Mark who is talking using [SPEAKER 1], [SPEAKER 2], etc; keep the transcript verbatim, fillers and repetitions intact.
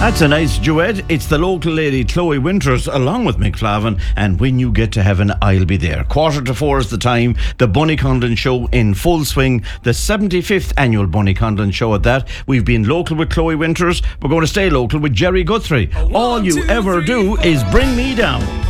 [SPEAKER 1] That's a nice duet. It's the local lady Chloe Winters along with Mick Flavin, and When You Get to Heaven I'll Be There. Quarter to four is the time. The Bunny Conlon Show in full swing. The seventy-fifth annual Bunny Conlon Show at that. We've been local with Chloe Winters. We're going to stay local with Jerry Guthrie. All you ever do is bring me down.